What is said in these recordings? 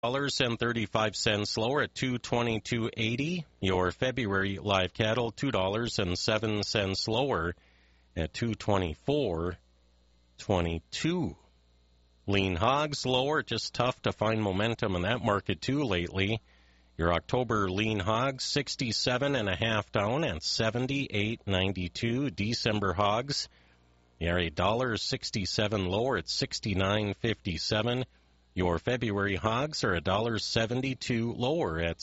$2.35 lower at $222.80. Your February live cattle $2.07 lower at $224.22. Lean hogs lower, just tough to find momentum in that market too lately. Your October lean hogs 67.5 down at $78.92. December hogs, you're $1.67 lower at $69.57. Your February hogs are $1.72 lower at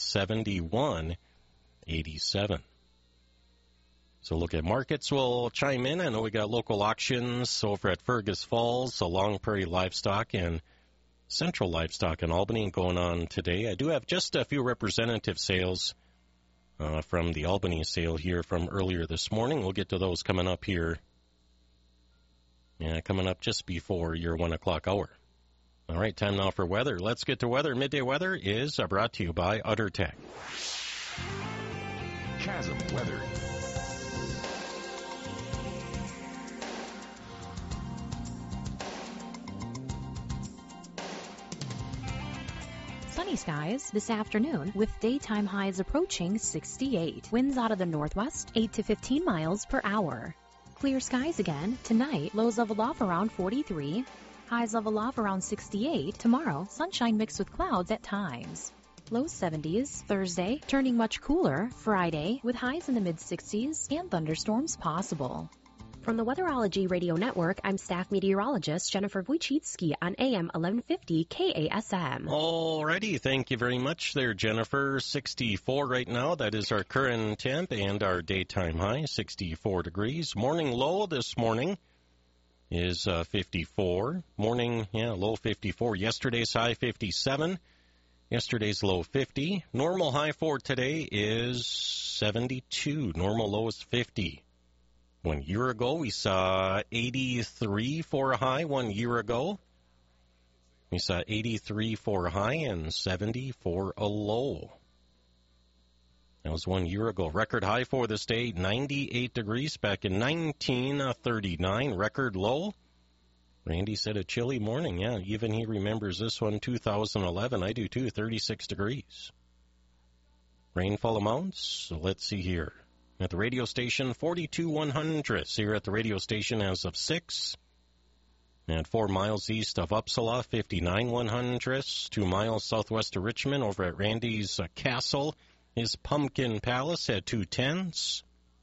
$71.87. So look at markets. We'll chime in. I know we got local auctions over at Fergus Falls, Long Prairie Livestock, and Central Livestock in Albany going on today. I do have just a few representative sales from the Albany sale here from earlier this morning. We'll get to those coming up here. Yeah, coming up just before your 1 o'clock hour. All right, time now for weather. Let's get to weather. Midday weather is brought to you by UtterTech. Chasm Weather. Sunny skies this afternoon with daytime highs approaching 68. Winds out of the northwest 8 to 15 miles per hour. Clear skies again tonight. Lows level off around 43. Highs level off around 68. Tomorrow, sunshine mixed with clouds at times. Low 70s. Thursday, turning much cooler. Friday, with highs in the mid-60s and thunderstorms possible. From the Weatherology Radio Network, I'm staff meteorologist Jennifer Wojcicki on AM 1150 KASM. Alrighty, thank you very much there, Jennifer. 64 right now. That is our current temp and our daytime high, 64 degrees. Morning low this morning is 54. Morning, low 54. Yesterday's high 57. Yesterday's low 50. Normal high for today is 72. Normal low is 50. 1 year ago, we saw 83 for a high 1 year ago. We saw 83 for a high and 70 for a low. That was 1 year ago. Record high for this day, 98 degrees back in 1939. Record low. Randy said a chilly morning. Yeah, even he remembers this one, 2011. I do too, 36 degrees. Rainfall amounts, so let's see here. At the radio station, 42,100 here at the radio station as of 6. At 4 miles east of Uppsala, 59,100. 2 miles southwest of Richmond over at Randy's Castle. His Pumpkin Palace at 2/10.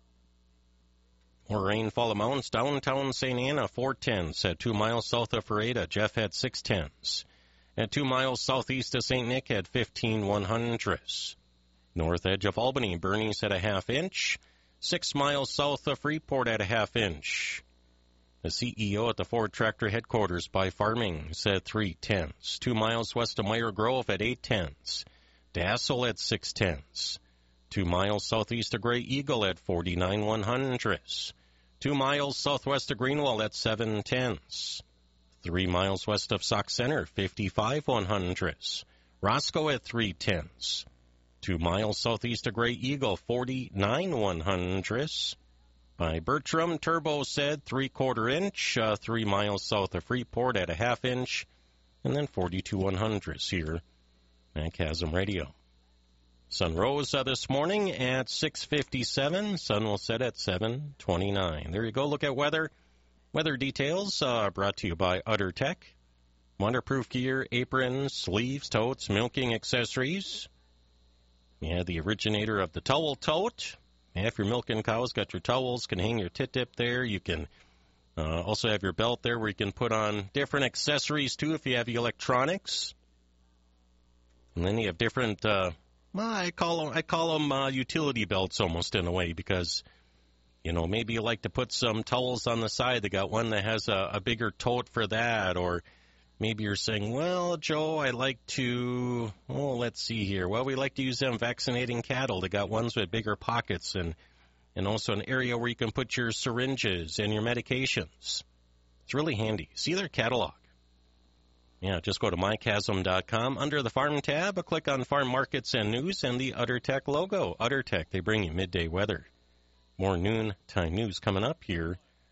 More rainfall amounts. Downtown St. Anna, 4/10 at 2 miles south of Ferrada. Jeff had 6/10. At 2 miles southeast of St. Nick had 15,100. North edge of Albany, Bernie's at a ½ inch. 6 miles south of Freeport at a ½ inch. The CEO at the Ford Tractor headquarters by Farming said 3/10. 2 miles west of Meyer Grove at 8/10. Dassel at 6/10. 2 miles southeast of Grey Eagle at 49,100. 2 miles southwest of Greenwell at 7/10. 3 miles west of Sauk Center, 55,100. Roscoe at 3/10. 2 miles southeast of Grey Eagle, 49,100. By Bertram, Turbo said 3/4 inch, 3 miles south of Freeport at a ½ inch, and then 42,100 here at Chasm Radio. Sun rose this morning at 6:57. Sun will set at 7:29. There you go. Look at weather. Weather details brought to you by UtterTech. Waterproof gear, aprons, sleeves, totes, milking accessories. Yeah, the originator of the towel tote. Yeah, if you're milking cows, got your towels, can hang your tit-tip there. You can also have your belt there where you can put on different accessories, too, if you have electronics. And then you have different, I call them utility belts almost in a way because, maybe you like to put some towels on the side. They got one that has a bigger tote for that, or maybe you're saying, well, Joe, I like to, let's see here. Well, we like to use them vaccinating cattle. They got ones with bigger pockets and also an area where you can put your syringes and your medications. It's really handy. See their catalog. Yeah, just go to mychasm.com. Under the Farm tab, click on Farm Markets and News and the UtterTech logo. UtterTech, they bring you midday weather. More noontime news coming up here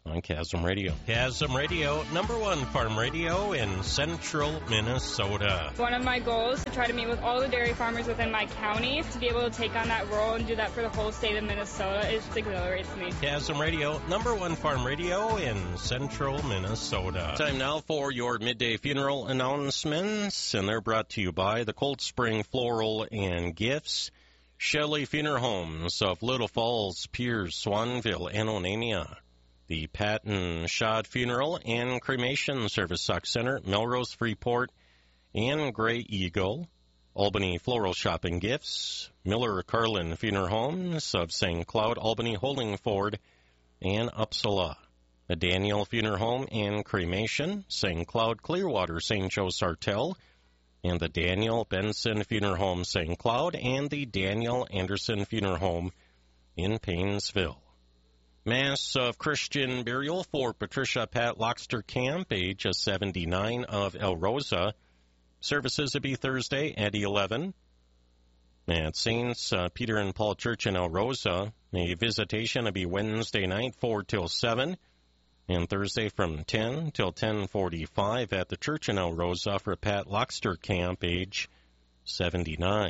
on Chasm Radio. Chasm Radio, #1 farm radio in central Minnesota. One of my goals is to try to meet with all the dairy farmers within my county. To be able to take on that role and do that for the whole state of Minnesota, it just exhilarates me. Chasm Radio, #1 farm radio in central Minnesota. Time now for your midday funeral announcements, and they're brought to you by the Cold Spring Floral and Gifts, Shelley Funeral Homes of Little Falls, Piers, Swanville, and Onamia. The Patton Schad Funeral and Cremation Service Sauk Center, Melrose, Freeport, and Gray Eagle. Albany Floral Shop and Gifts, Miller Carlin Funeral Homes of St. Cloud, Albany, Holdingford, and Uppsala. The Daniel Funeral Home and Cremation, St. Cloud, Clearwater, St. Joe, Sartell, and the Daniel Benson Funeral Home, St. Cloud, and the Daniel Anderson Funeral Home in Paynesville. Mass of Christian burial for Patricia Pat Loxter Camp, age 79, of El Rosa. Services will be Thursday at 11 at Saints Peter and Paul Church in El Rosa. A visitation will be Wednesday night, 4 till 7, and Thursday from 10 till 10:45 at the church in El Rosa for Pat Loxter Camp, age 79.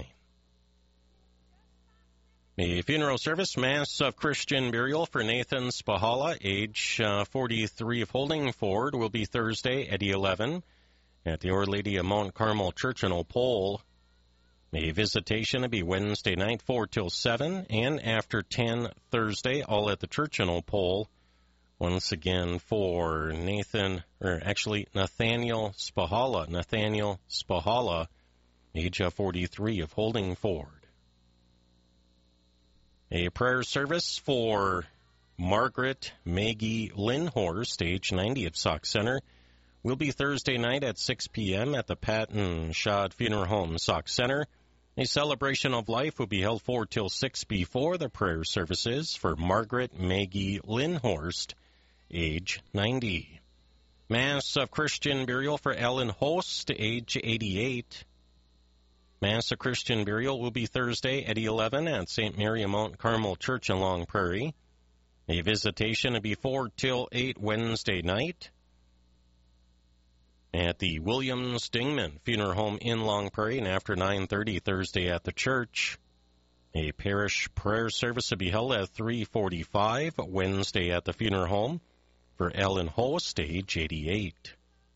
A funeral service, Mass of Christian burial for Nathan Spahala, age 43, of Holdingford, will be Thursday at 11 at the Our Lady of Mount Carmel Church in Opole. A visitation will be Wednesday night, 4 till 7, and after 10 Thursday, all at the church in Opole. Once again for Nathaniel Spahala, age 43, of Holdingford. A prayer service for Margaret Maggie Lindhorst, age 90, of Sauk Center, will be Thursday night at 6 p.m. at the Patton Schad Funeral Home, Sauk Center. A celebration of life will be held 4 till 6 before the prayer services for Margaret Maggie Lindhorst, age 90. Mass of Christian burial for Ellen Host, age 88. Mass of Christian burial will be Thursday at 11 at St. Mary of Mount Carmel Church in Long Prairie. A visitation will be 4 till 8 Wednesday night at the Williams Dingman Funeral Home in Long Prairie, and after 9:30 Thursday at the church. A parish prayer service will be held at 3:45 Wednesday at the funeral home for Ellen Host, age 88.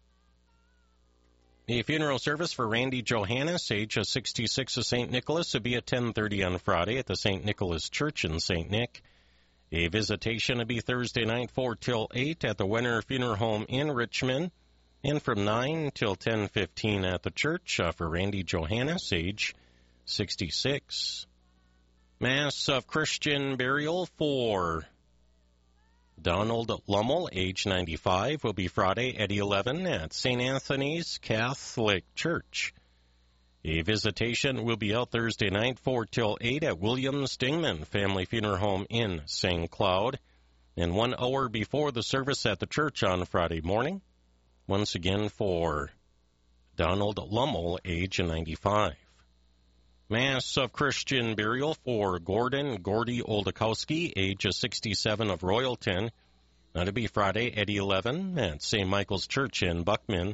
A funeral service for Randy Johannes, age 66, of St. Nicholas, will be at 10:30 on Friday at the St. Nicholas Church in St. Nick. A visitation will be Thursday night, 4 till 8 at the Wenner Funeral Home in Richmond, and from 9 till 10:15 at the church for Randy Johannes, age 66. Mass of Christian burial for Donald Lummel, age 95, will be Friday at 11 at St. Anthony's Catholic Church. A visitation will be held Thursday night, 4 till 8 at Williams Dingman Family Funeral Home in St. Cloud, and 1 hour before the service at the church on Friday morning. Once again for Donald Lummel, age 95. Mass of Christian burial for Gordy Oldakowski, age 67, of Royalton. That'll be Friday at 11 at St. Michael's Church in Buckman.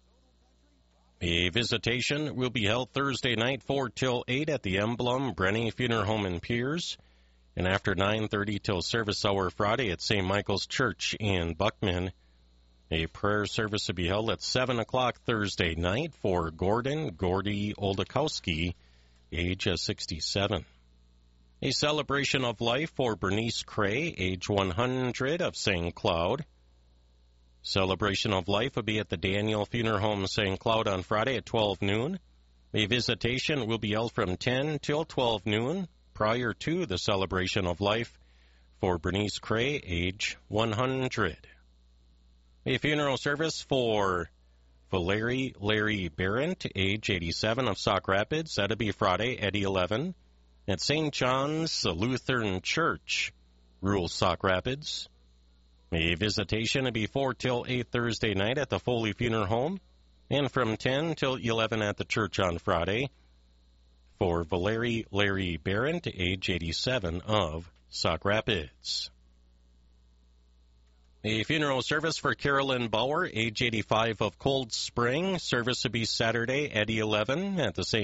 A visitation will be held Thursday night, 4 till 8 at the Emblem Brenny Funeral Home in Piers, and after 9:30 till service hour Friday at St. Michael's Church in Buckman. A prayer service will be held at 7 o'clock Thursday night for Gordy Oldakowski, age 67. A celebration of life for Bernice Cray, age 100, of St. Cloud. Celebration of life will be at the Daniel Funeral Home, St. Cloud, on Friday at 12 noon. A visitation will be held from 10 till 12 noon prior to the celebration of life for Bernice Cray, age 100. A funeral service for Larry Barrett, age 87, of Sauk Rapids. That'll be Friday at 11 at St. John's Lutheran Church, rural Sauk Rapids. A visitation will be 4 till 8 Thursday night at the Foley Funeral Home, and from 10 till 11 at the church on Friday for Larry Barrett, age 87, of Sauk Rapids. A funeral service for Carolyn Bauer, age 85 of Cold Spring. Service will be Saturday at 11 at the same